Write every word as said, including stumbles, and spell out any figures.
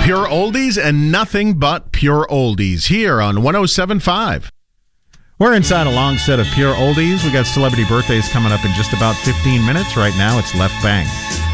Pure oldies and nothing but pure oldies here on one oh seven point five. We're inside a long set of pure oldies. We got celebrity birthdays coming up in just about fifteen minutes. Right now, it's Left Bank.